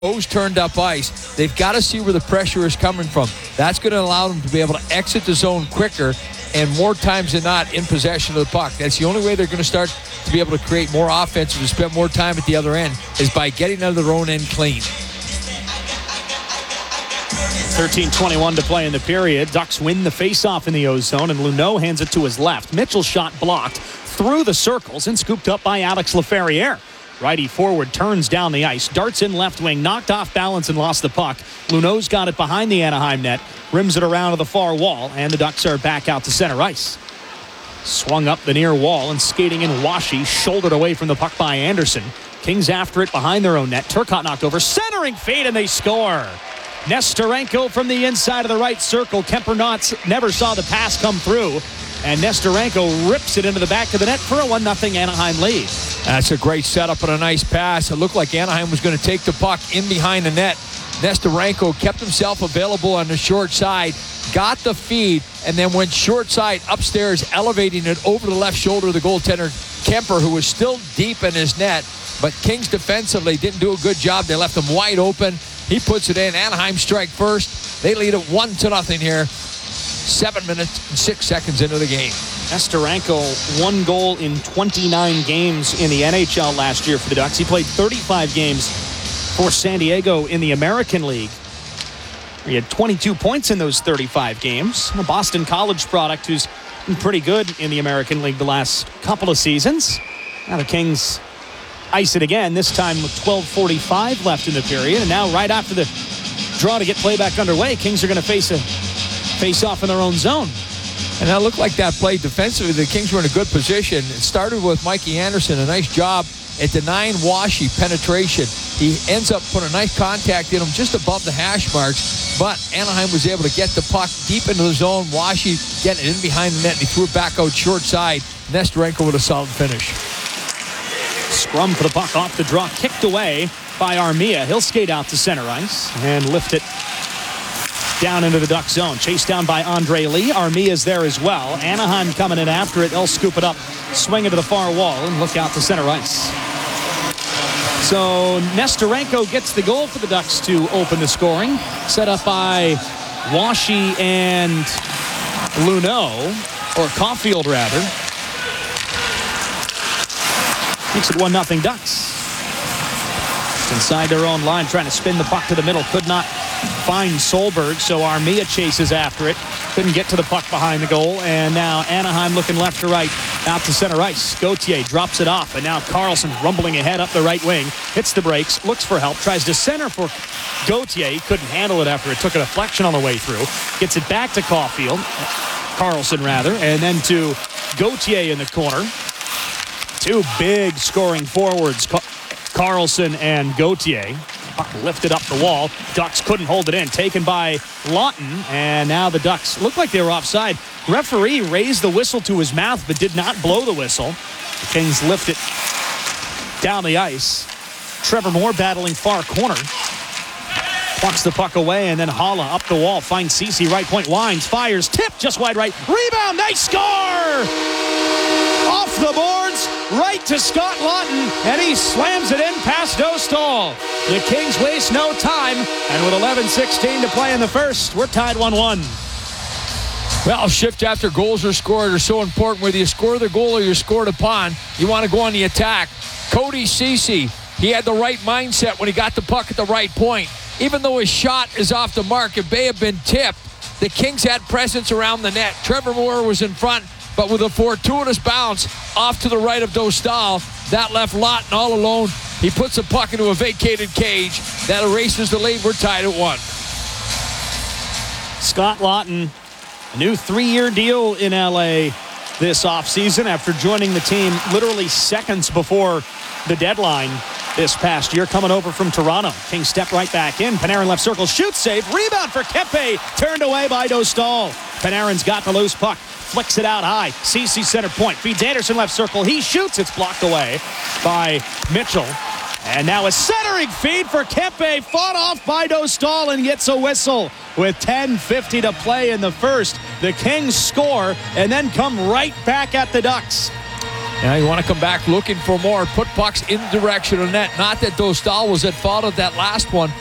Those turned up ice. They've got to see where the pressure is coming from. That's going to allow them to be able to exit the zone quicker and more times than not in possession of the puck. That's the only way they're going to start to be able to create more offense and to spend more time at the other end is by getting out of their own end clean. 13:21 to play in the period. Ducks win the faceoff in the O-zone, and Luneau hands it to his left. Mitchell's shot blocked through the circles and scooped up by Alex Laferriere. Righty forward turns down the ice, darts in left wing, knocked off balance and lost the puck. Luneau's got it behind the Anaheim net, rims it around to the far wall, and the Ducks are back out to center ice. Swung up the near wall and skating in Washi, shouldered away from the puck by Anderson. Kings after it behind their own net. Turcotte knocked over, centering feed, and they score. Nestorenko from the inside of the right circle. Kemper never saw the pass come through, and Nestorenko rips it into the back of the net for a 1-0 Anaheim lead. That's a great setup and a nice pass. It looked like Anaheim was going to take the puck in behind the net. Nestorenko kept himself available on the short side, got the feed, and then went short side upstairs, elevating it over the left shoulder of the goaltender, Kemper, who was still deep in his net. But Kings defensively didn't do a good job. They left him wide open. He puts it in. Anaheim strike first. They lead it 1-0 here. 7 minutes and 6 seconds into the game. Nestorenko, 1 goal in 29 games in the NHL last year for the Ducks. He played 35 games for San Diego in the American League. He had 22 points in those 35 games. A Boston College product who's been pretty good in the American League the last couple of seasons. Now the Kings ice it again, this time with 12:45 left in the period. And now right after the draw to get play back underway, Kings are going to face off in their own zone. And that looked like that play defensively. The Kings were in a good position. It started with Mikey Anderson, a nice job at denying Washi penetration. He ends up putting a nice contact in him just above the hash marks, but Anaheim was able to get the puck deep into the zone. Washi getting it in behind the net, and he threw it back out short side. Nestorenko with a solid finish. Scrum for the puck off the draw, kicked away by Armia. He'll skate out to center ice and lift it down into the Duck zone. Chased down by Andre Lee. Armia's there as well. Anaheim coming in after it. They'll scoop it up, swing it to the far wall, and look out to center ice. So Nestorenko gets the goal for the Ducks to open the scoring. Set up by Washi and Luneau, or Caulfield rather. Makes it 1-0 Ducks. Inside their own line, trying to spin the puck to the middle. Could not find Solberg, so Armia chases after it. Couldn't get to the puck behind the goal, and now Anaheim looking left to right, out to center ice. Gauthier drops it off, and now Carlson rumbling ahead up the right wing. Hits the brakes, looks for help, tries to center for Gauthier. He couldn't handle it after it took a deflection on the way through. Gets it back to Carlson rather, and then to Gauthier in the corner. Two big scoring forwards, Carlson and Gauthier. Puck lifted up the wall. Ducks couldn't hold it in. Taken by Lawton. And now the Ducks looked like they were offside. Referee raised the whistle to his mouth but did not blow the whistle. The Kings lift it down the ice. Trevor Moore battling far corner. Plucks the puck away, and then Holla up the wall. Finds Ceci, right point, winds, fires, tip, just wide right. Rebound, nice score! Off the boards, right to Scott Lawton, and he slams it in past Dostal. The Kings waste no time, and with 11:16 to play in the first, we're tied 1-1. Well, shift after goals are scored are so important. Whether you score the goal or you're scored upon, you want to go on the attack. Cody Ceci, he had the right mindset when he got the puck at the right point. Even though his shot is off the mark, it may have been tipped. The Kings had presence around the net. Trevor Moore was in front, but with a fortuitous bounce off to the right of Dostal, that left Lawton all alone. He puts the puck into a vacated cage. That erases the lead. We're tied at 1. Scott Lawton, a new 3-year deal in LA this offseason after joining the team literally seconds before the deadline this past year, coming over from Toronto. Kings step right back in. Panarin left circle, shoots, save, rebound for Kempe, turned away by Dostal. Panarin's got the loose puck, flicks it out high. CC center point, feeds Anderson left circle, he shoots, it's blocked away by Mitchell. And now a centering feed for Kempe, fought off by Dostal and gets a whistle. With 10:50 to play in the first, the Kings score and then come right back at the Ducks. Now you want to come back looking for more. Put pucks in the direction of net. Not that Dostal was at fault of that last one.